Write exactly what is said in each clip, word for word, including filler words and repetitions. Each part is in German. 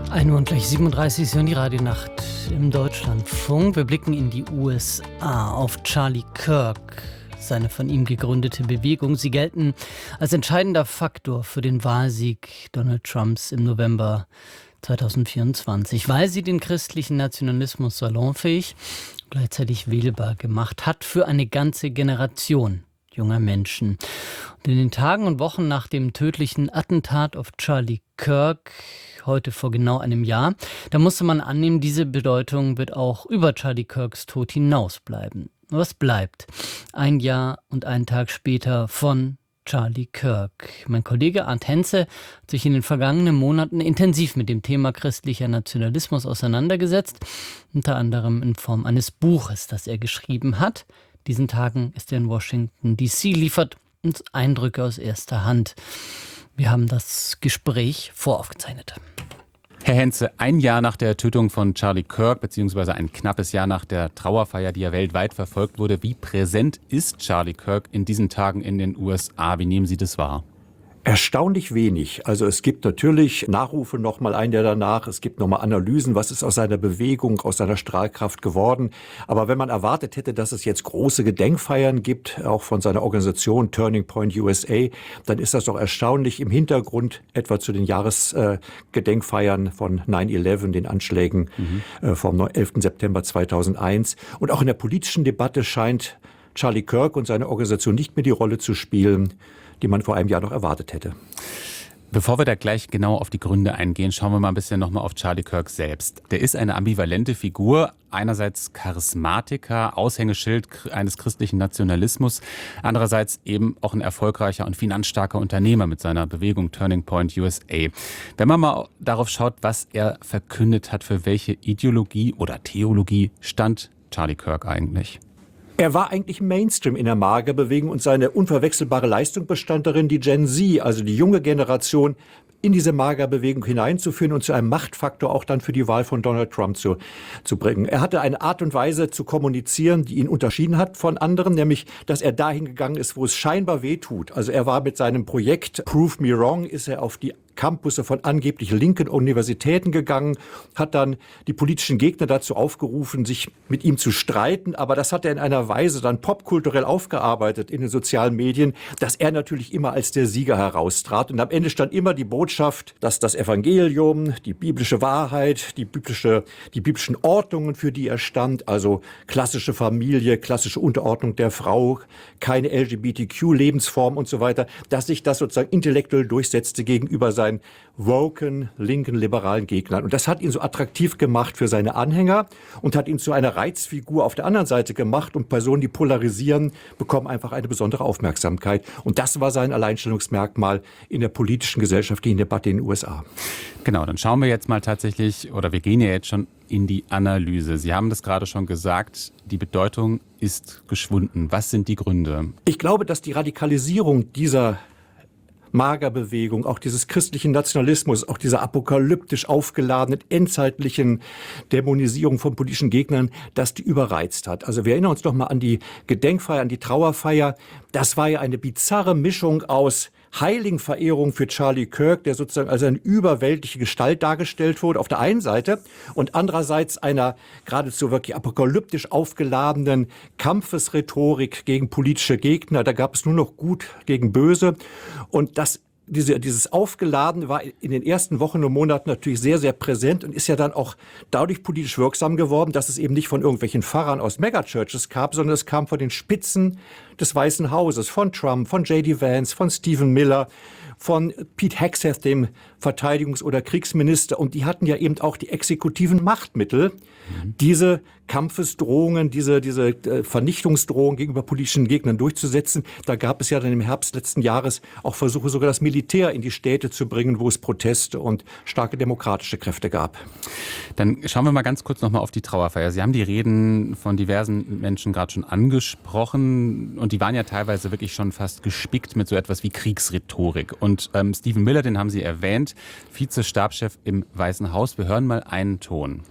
ein Uhr und gleich siebenunddreißig Uhr die Radionacht im Deutschlandfunk. Wir blicken in die U S A auf Charlie Kirk, seine von ihm gegründete Bewegung. Sie gelten als entscheidender Faktor für den Wahlsieg Donald Trumps im November zweitausendvierundzwanzig, weil sie den christlichen Nationalismus salonfähig, gleichzeitig wählbar gemacht hat für eine ganze Generation junger Menschen. Und in den Tagen und Wochen nach dem tödlichen Attentat auf Charlie Kirk, heute vor genau einem Jahr, da musste man annehmen, diese Bedeutung wird auch über Charlie Kirks Tod hinausbleiben. Was bleibt ein Jahr und einen Tag später von Charlie Kirk? Mein Kollege Arndt Henze hat sich in den vergangenen Monaten intensiv mit dem Thema christlicher Nationalismus auseinandergesetzt, unter anderem in Form eines Buches, das er geschrieben hat. Diesen Tagen ist er in Washington D C, liefert uns Eindrücke aus erster Hand. Wir haben das Gespräch voraufgezeichnet. Herr Henze, ein Jahr nach der Tötung von Charlie Kirk, beziehungsweise ein knappes Jahr nach der Trauerfeier, die ja weltweit verfolgt wurde. Wie präsent ist Charlie Kirk in diesen Tagen in den U S A? Wie nehmen Sie das wahr? Erstaunlich wenig. Also es gibt natürlich Nachrufe noch mal ein Jahr danach. Es gibt noch mal Analysen, was ist aus seiner Bewegung, aus seiner Strahlkraft geworden. Aber wenn man erwartet hätte, dass es jetzt große Gedenkfeiern gibt, auch von seiner Organisation Turning Point U S A, dann ist das doch erstaunlich im Hintergrund, etwa zu den Jahresgedenkfeiern äh, von neun elf, den Anschlägen mhm. äh, vom elften September zweitausendeins. Und auch in der politischen Debatte scheint Charlie Kirk und seine Organisation nicht mehr die Rolle zu spielen, die man vor einem Jahr noch erwartet hätte. Bevor wir da gleich genau auf die Gründe eingehen, schauen wir mal ein bisschen nochmal auf Charlie Kirk selbst. Der ist eine ambivalente Figur, einerseits Charismatiker, Aushängeschild eines christlichen Nationalismus, andererseits eben auch ein erfolgreicher und finanzstarker Unternehmer mit seiner Bewegung Turning Point U S A. Wenn man mal darauf schaut, was er verkündet hat, für welche Ideologie oder Theologie stand Charlie Kirk eigentlich? Er war eigentlich Mainstream in der Magerbewegung und seine unverwechselbare Leistung bestand darin, die Gen Z, also die junge Generation, in diese Magerbewegung hineinzuführen und zu einem Machtfaktor auch dann für die Wahl von Donald Trump zu, zu bringen. Er hatte eine Art und Weise zu kommunizieren, die ihn unterschieden hat von anderen, nämlich, dass er dahin gegangen ist, wo es scheinbar weh tut. Also er war mit seinem Projekt Prove Me Wrong, ist er auf die Campusse von angeblich linken Universitäten gegangen, hat dann die politischen Gegner dazu aufgerufen, sich mit ihm zu streiten. Aber das hat er in einer Weise dann popkulturell aufgearbeitet in den sozialen Medien, dass er natürlich immer als der Sieger heraustrat. Und am Ende stand immer die Botschaft, dass das Evangelium, die biblische Wahrheit, die biblische, die biblischen Ordnungen, für die er stand, also klassische Familie, klassische Unterordnung der Frau, keine L G B T Q-Lebensform und so weiter, dass sich das sozusagen intellektuell durchsetzte gegenüber seinen woken, linken, liberalen Gegnern. Und das hat ihn so attraktiv gemacht für seine Anhänger und hat ihn zu einer Reizfigur auf der anderen Seite gemacht. Und Personen, die polarisieren, bekommen einfach eine besondere Aufmerksamkeit. Und das war sein Alleinstellungsmerkmal in der politischen, gesellschaftlichen Debatte in den U S A. Genau, dann schauen wir jetzt mal tatsächlich, oder wir gehen ja jetzt schon in die Analyse. Sie haben das gerade schon gesagt, die Bedeutung ist geschwunden. Was sind die Gründe? Ich glaube, dass die Radikalisierung dieser Magerbewegung, auch dieses christlichen Nationalismus, auch dieser apokalyptisch aufgeladenen, endzeitlichen Dämonisierung von politischen Gegnern, dass die überreizt hat. Also wir erinnern uns doch mal an die Gedenkfeier, an die Trauerfeier. Das war ja eine bizarre Mischung aus Heiligenverehrung für Charlie Kirk, der sozusagen als eine überweltliche Gestalt dargestellt wurde, auf der einen Seite, und andererseits einer geradezu wirklich apokalyptisch aufgeladenen Kampfesrhetorik gegen politische Gegner. Da gab es nur noch Gut gegen Böse. Und das Diese, dieses Aufgeladen war in den ersten Wochen und Monaten natürlich sehr, sehr präsent und ist ja dann auch dadurch politisch wirksam geworden, dass es eben nicht von irgendwelchen Pfarrern aus Megachurches kam, sondern es kam von den Spitzen des Weißen Hauses, von Trump, von J D Vance, von Stephen Miller, von Pete Hegseth, dem Verteidigungs- oder Kriegsminister. Und die hatten ja eben auch die exekutiven Machtmittel, mhm. diese Kampfesdrohungen, diese, diese äh, Vernichtungsdrohungen gegenüber politischen Gegnern durchzusetzen. Da gab es ja dann im Herbst letzten Jahres auch Versuche, sogar das Militär in die Städte zu bringen, wo es Proteste und starke demokratische Kräfte gab. Dann schauen wir mal ganz kurz nochmal auf die Trauerfeier. Sie haben die Reden von diversen Menschen gerade schon angesprochen und die waren ja teilweise wirklich schon fast gespickt mit so etwas wie Kriegsrhetorik. Und ähm, Stephen Miller, den haben Sie erwähnt, Vize-Stabschef im Weißen Haus. Wir hören mal einen Ton.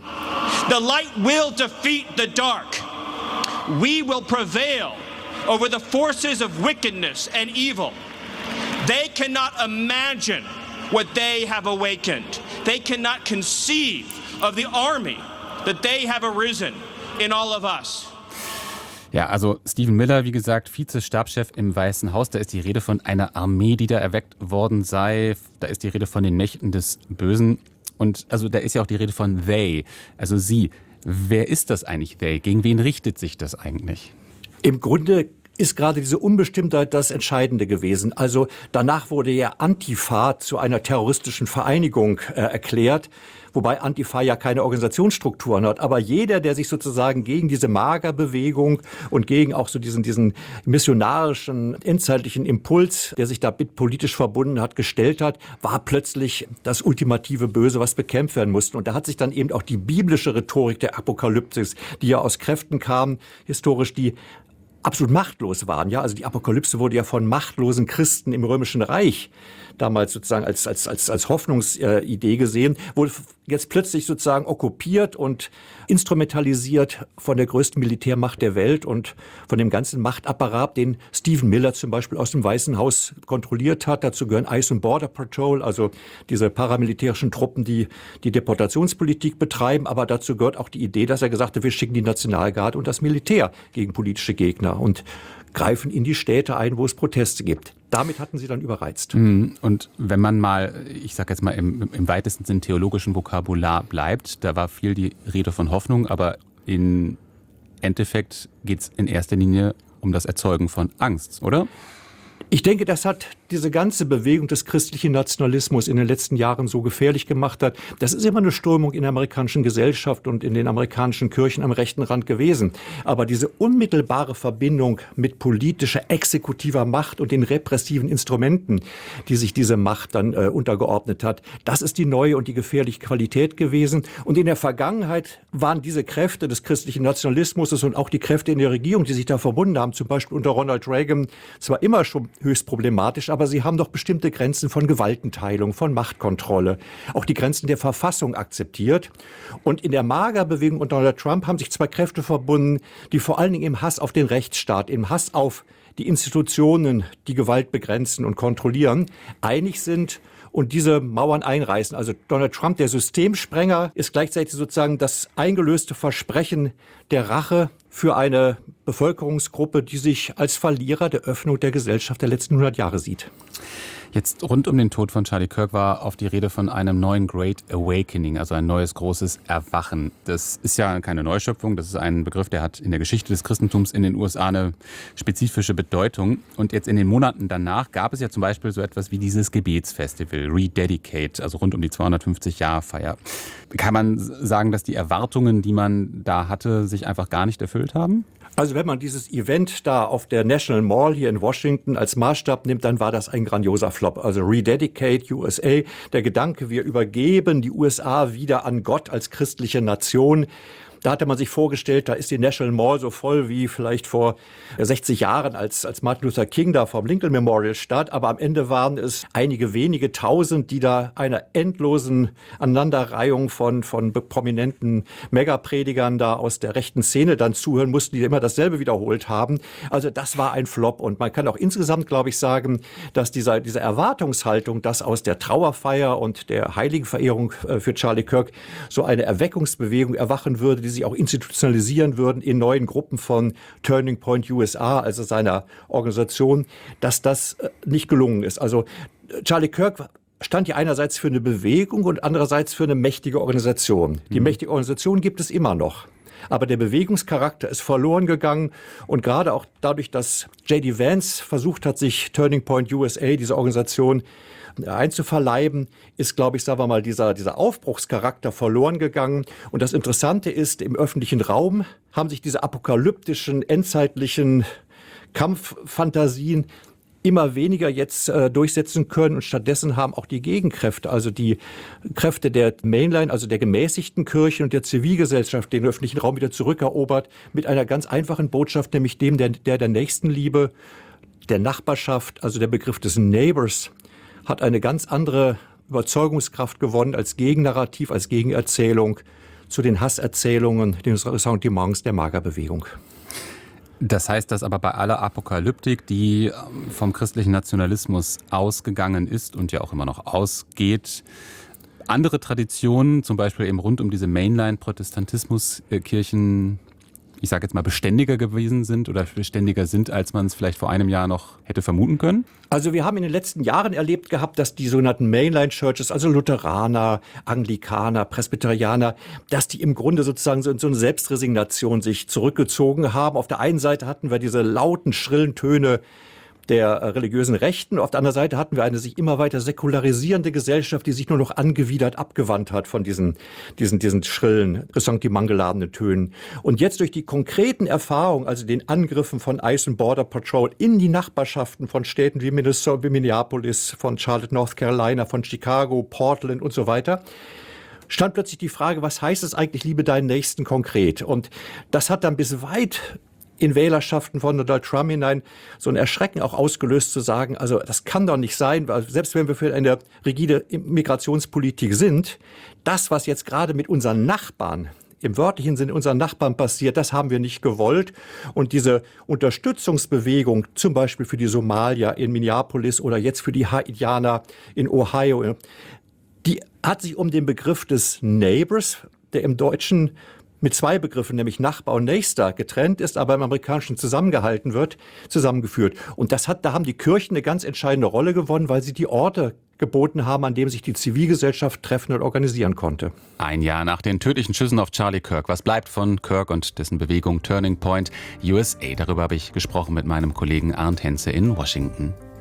The light will defeat the dark. We will prevail over the forces of wickedness and evil. They cannot imagine what they have awakened. They cannot conceive of the army that they have arisen in all of us. Ja, also Stephen Miller, wie gesagt, Vize-Stabschef im Weißen Haus. Da ist die Rede von einer Armee, die da erweckt worden sei. Da ist die Rede von den Mächten des Bösen. Und also da ist ja auch die Rede von they, also sie. Wer ist das eigentlich, they? Gegen wen richtet sich das eigentlich? Im Grunde ist gerade diese Unbestimmtheit das Entscheidende gewesen. Also danach wurde ja Antifa zu einer terroristischen Vereinigung äh, erklärt, wobei Antifa ja keine Organisationsstrukturen hat. Aber jeder, der sich sozusagen gegen diese Magerbewegung und gegen auch so diesen, diesen missionarischen, endzeitlichen Impuls, der sich da politisch verbunden hat, gestellt hat, war plötzlich das ultimative Böse, was bekämpft werden musste. Und da hat sich dann eben auch die biblische Rhetorik der Apokalypsis, die ja aus Kräften kam, historisch, die absolut machtlos waren. Ja, also die Apokalypse wurde ja von machtlosen Christen im Römischen Reich damals sozusagen als als als als Hoffnungsidee gesehen, wurde jetzt plötzlich sozusagen okkupiert und instrumentalisiert von der größten Militärmacht der Welt und von dem ganzen Machtapparat, den Stephen Miller zum Beispiel aus dem Weißen Haus kontrolliert hat. Dazu gehören Ice and Border Patrol, also diese paramilitärischen Truppen, die die Deportationspolitik betreiben. Aber dazu gehört auch die Idee, dass er gesagt hat, wir schicken die Nationalgarde und das Militär gegen politische Gegner und greifen in die Städte ein, wo es Proteste gibt. Damit hatten sie dann überreizt. Und wenn man mal, ich sage jetzt mal im, im weitesten Sinn theologischen Vokabular bleibt, da war viel die Rede von Hoffnung, aber im Endeffekt geht es in erster Linie um das Erzeugen von Angst, oder? Ich denke, das hat diese ganze Bewegung des christlichen Nationalismus in den letzten Jahren so gefährlich gemacht hat. Das ist immer eine Strömung in der amerikanischen Gesellschaft und in den amerikanischen Kirchen am rechten Rand gewesen. Aber diese unmittelbare Verbindung mit politischer, exekutiver Macht und den repressiven Instrumenten, die sich diese Macht dann äh, untergeordnet hat, das ist die neue und die gefährliche Qualität gewesen. Und in der Vergangenheit waren diese Kräfte des christlichen Nationalismus und auch die Kräfte in der Regierung, die sich da verbunden haben, zum Beispiel unter Ronald Reagan, zwar immer schon höchst problematisch, aber sie haben doch bestimmte Grenzen von Gewaltenteilung, von Machtkontrolle, auch die Grenzen der Verfassung akzeptiert. Und in der Magerbewegung unter Donald Trump haben sich zwei Kräfte verbunden, die vor allen Dingen im Hass auf den Rechtsstaat, im Hass auf die Institutionen, die Gewalt begrenzen und kontrollieren, einig sind und diese Mauern einreißen. Also Donald Trump, der Systemsprenger, ist gleichzeitig sozusagen das eingelöste Versprechen der Rache für eine Bevölkerungsgruppe, die sich als Verlierer der Öffnung der Gesellschaft der letzten hundert Jahre sieht. Jetzt rund um den Tod von Charlie Kirk war auf die Rede von einem neuen Great Awakening, also ein neues großes Erwachen. Das ist ja keine Neuschöpfung, das ist ein Begriff, der hat in der Geschichte des Christentums in den U S A eine spezifische Bedeutung. Und jetzt in den Monaten danach gab es ja zum Beispiel so etwas wie dieses Gebetsfestival, Rededicate, also rund um die zweihundertfünfzig-Jahr-Feier. Kann man sagen, dass die Erwartungen, die man da hatte, sich einfach gar nicht erfüllt haben? Also wenn man dieses Event da auf der National Mall hier in Washington als Maßstab nimmt, dann war das ein grandioser Flop. Also Rededicate U S A, der Gedanke, wir übergeben die U S A wieder an Gott als christliche Nation. Da hatte man sich vorgestellt, da ist die National Mall so voll wie vielleicht vor sechzig Jahren, als, als Martin Luther King da vom Lincoln Memorial stand. Aber am Ende waren es einige wenige Tausend, die da einer endlosen Aneinanderreihung von, von prominenten Megapredigern da aus der rechten Szene dann zuhören mussten, die immer dasselbe wiederholt haben. Also das war ein Flop. Und man kann auch insgesamt, glaube ich, sagen, dass dieser, diese Erwartungshaltung, dass aus der Trauerfeier und der Heiligenverehrung für Charlie Kirk so eine Erweckungsbewegung erwachen würde, die sich auch institutionalisieren würden in neuen Gruppen von Turning Point U S A, also seiner Organisation, dass das nicht gelungen ist. Also Charlie Kirk stand ja einerseits für eine Bewegung und andererseits für eine mächtige Organisation. Die mhm. mächtige Organisation gibt es immer noch. Aber der Bewegungscharakter ist verloren gegangen und gerade auch dadurch, dass J D Vance versucht hat, sich Turning Point U S A, diese Organisation, einzuverleiben, ist, glaube ich, sagen wir mal, dieser, dieser Aufbruchscharakter verloren gegangen. Und das Interessante ist, im öffentlichen Raum haben sich diese apokalyptischen, endzeitlichen Kampffantasien immer weniger jetzt äh, durchsetzen können. Und stattdessen haben auch die Gegenkräfte, also die Kräfte der Mainline, also der gemäßigten Kirche und der Zivilgesellschaft, den öffentlichen Raum wieder zurückerobert, mit einer ganz einfachen Botschaft, nämlich dem der, der, der Nächstenliebe, der Nachbarschaft, also der Begriff des Neighbors, hat eine ganz andere Überzeugungskraft gewonnen als Gegennarrativ, als Gegenerzählung zu den Hasserzählungen, den Ressentiments der Magerbewegung. Das heißt, dass aber bei aller Apokalyptik, die vom christlichen Nationalismus ausgegangen ist und ja auch immer noch ausgeht, andere Traditionen, zum Beispiel eben rund um diese Mainline-Protestantismus-Kirchen, ich sage jetzt mal, beständiger gewesen sind oder beständiger sind, als man es vielleicht vor einem Jahr noch hätte vermuten können? Also wir haben in den letzten Jahren erlebt gehabt, dass die sogenannten Mainline-Churches, also Lutheraner, Anglikaner, Presbyterianer, dass die im Grunde sozusagen so in so eine Selbstresignation sich zurückgezogen haben. Auf der einen Seite hatten wir diese lauten, schrillen Töne der religiösen Rechten. Auf der anderen Seite hatten wir eine sich immer weiter säkularisierende Gesellschaft, die sich nur noch angewidert abgewandt hat von diesen, diesen, diesen schrillen, ressentimentgeladenen Tönen. Und jetzt durch die konkreten Erfahrungen, also den Angriffen von ICE und Border Patrol in die Nachbarschaften von Städten wie Minnesota, wie Minneapolis, von Charlotte, North Carolina, von Chicago, Portland und so weiter, stand plötzlich die Frage, was heißt es eigentlich, liebe deinen Nächsten konkret? Und das hat dann bis weit in Wählerschaften von Donald Trump hinein so ein Erschrecken auch ausgelöst, zu sagen, also das kann doch nicht sein, weil selbst wenn wir für eine rigide Migrationspolitik sind, das, was jetzt gerade mit unseren Nachbarn, im wörtlichen Sinne unseren Nachbarn passiert, das haben wir nicht gewollt. Und diese Unterstützungsbewegung, zum Beispiel für die Somalier in Minneapolis oder jetzt für die Haitianer in Ohio, die hat sich um den Begriff des Neighbors, der im Deutschen mit zwei Begriffen, nämlich Nachbar und Nächster, getrennt ist, aber im Amerikanischen zusammengehalten wird, zusammengeführt. Und das hat, da haben die Kirchen eine ganz entscheidende Rolle gewonnen, weil sie die Orte geboten haben, an dem sich die Zivilgesellschaft treffen und organisieren konnte. Ein Jahr nach den tödlichen Schüssen auf Charlie Kirk. Was bleibt von Kirk und dessen Bewegung Turning Point U S A? Darüber habe ich gesprochen mit meinem Kollegen Arndt Henze in Washington.